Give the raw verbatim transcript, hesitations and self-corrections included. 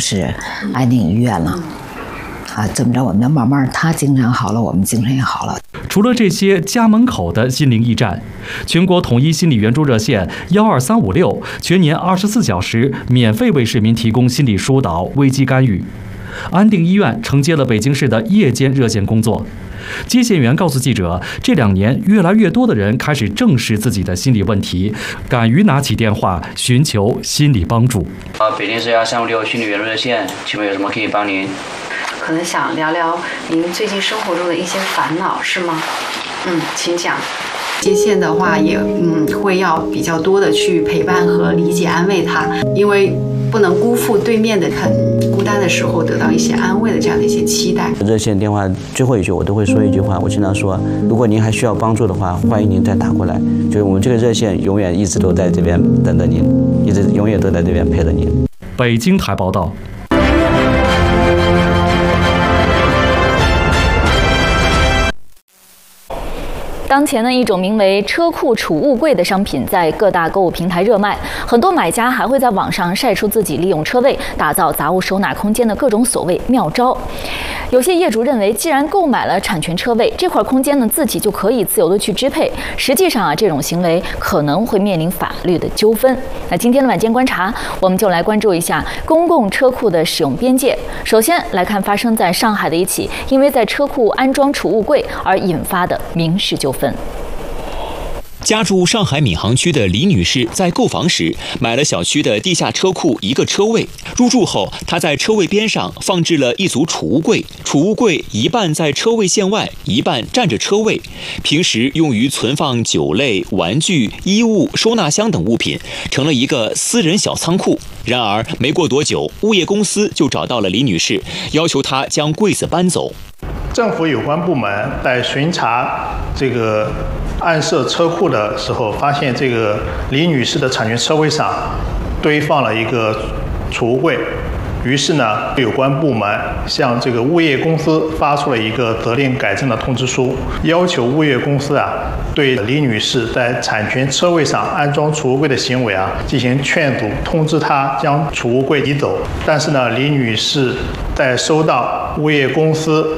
是安定医院了。啊，这么着，我们就慢慢，他精神好了，我们精神也好了。 除了这些家门口的心灵驿站，全国统一心理援助热线幺二三五六全年二十四小时免费为市民提供心理疏导、危机干预。安定医院承接了北京市的夜间热线工作。接线员告诉记者，这两年越来越多的人开始正视自己的心理问题，敢于拿起电话寻求心理帮助。 啊，北京市幺三五六心理援助热线，请问有什么可以帮您？ 可能想聊聊您最近生活中的一些烦恼，是吗？嗯，请讲。 接线的话也嗯会要比较多的去陪伴和理解安慰他，因为不能辜负对面的很孤单的时候得到一些安慰的这样的一些期待。 热线电话最后一句我都会说一句话，我经常说，如果您还需要帮助的话，欢迎您再打过来。就是我们这个热线永远一直都在这边等着您，一直永远都在这边陪着您。 北京台报道。 当前呢，一种名为车库储物柜的商品在各大购物平台热卖，很多买家还会在网上晒出自己利用车位打造杂物收纳空间的各种所谓妙招。有些业主认为，既然购买了产权车位，这块空间呢自己就可以自由的去支配。实际上啊，这种行为可能会面临法律的纠纷。那今天的晚间观察，我们就来关注一下公共车库的使用边界。首先来看发生在上海的一起因为在车库安装储物柜而引发的民事纠纷。 家住上海闵行区的李女士在购房时买了小区的地下车库一个车位。入住后，她在车位边上放置了一组储物柜，储物柜一半在车位线外，一半占着车位，平时用于存放酒类、玩具、衣物、收纳箱等物品，成了一个私人小仓库。然而没过多久，物业公司就找到了李女士，要求她将柜子搬走。 政府有关部门在巡查这个暗设车库的时候，发现这个李女士的产权车位上堆放了一个储物柜，于是呢，有关部门向这个物业公司发出了一个责令改正的通知书，要求物业公司啊对李女士在产权车位上安装储物柜的行为啊进行劝阻，通知她将储物柜移走。但是呢，李女士在收到物业公司